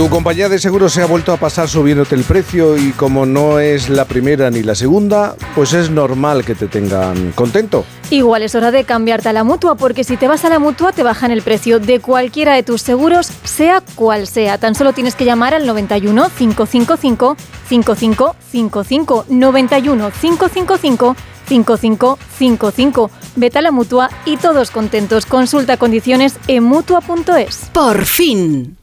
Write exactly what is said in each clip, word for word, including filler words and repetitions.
Tu compañía de seguros se ha vuelto a pasar subiéndote el precio y como no es la primera ni la segunda, pues es normal que te tengan contento. Igual es hora de cambiarte a la Mutua, porque si te vas a la Mutua te bajan el precio de cualquiera de tus seguros, sea cual sea. Tan solo tienes que llamar al noventa y uno, cinco cinco cinco, cinco cinco cinco cinco, noventa y uno, cinco cinco cinco, cinco cinco cinco cinco. Vete a la Mutua y todos contentos. Consulta condiciones en mutua punto es. Por fin.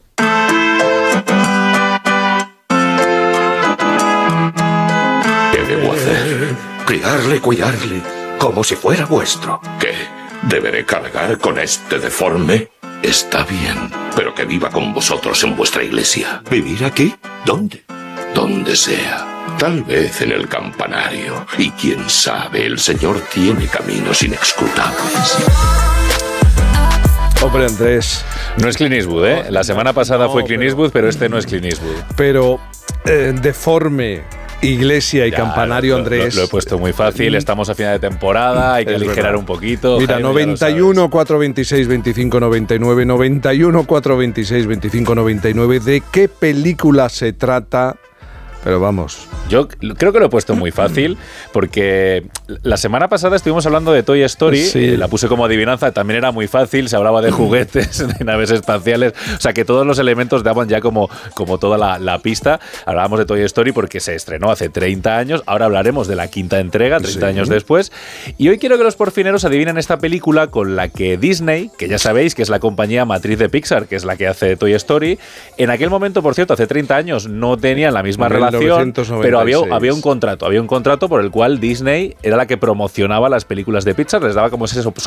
¿Qué debo hacer? Criarle, cuidarle, como si fuera vuestro. ¿Qué? ¿Deberé cargar con este deforme? Está bien, pero que viva con vosotros en vuestra iglesia. ¿Vivir aquí? ¿Dónde? Donde sea. Tal vez en el campanario. Y quién sabe, el Señor tiene caminos inescrutables. Hombre, Andrés. No es Clint Eastwood, ¿eh? La semana pasada no, fue Clint pero, Eastwood, pero este no es Clint Eastwood. Pero eh, deforme, iglesia y ya, campanario, lo, Andrés. Lo, lo he puesto muy fácil, estamos a final de temporada, hay que es aligerar verdad. un poquito. Mira, Jaime, noventa y uno, cuatrocientos veintiséis, veinticinco noventa y nueve, noventa y uno, cuatrocientos veintiséis, veinticinco noventa y nueve. ¿De qué película se trata? Pero vamos. Yo creo que lo he puesto muy fácil porque la semana pasada estuvimos hablando de Toy Story, sí. eh, la puse como adivinanza, también era muy fácil, se hablaba de juguetes, de naves espaciales, o sea que todos los elementos daban ya como, como toda la, la pista. Hablábamos de Toy Story porque se estrenó hace treinta años, ahora hablaremos de la quinta entrega, treinta sí. años después, y hoy quiero que los porfineros adivinen esta película con la que Disney, que ya sabéis que es la compañía matriz de Pixar, que es la que hace Toy Story, en aquel momento, por cierto, hace treinta años no tenían la misma relación, pero había, había un contrato, había un contrato por el cual Disney era la que promocionaba las películas de Pixar, les daba como ese